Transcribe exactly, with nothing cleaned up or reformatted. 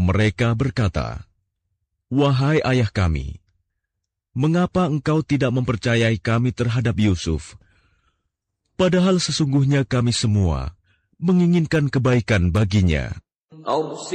Mereka berkata, "Wahai ayah kami, mengapa engkau tidak mempercayai kami terhadap Yusuf? Padahal sesungguhnya kami semua menginginkan kebaikan baginya."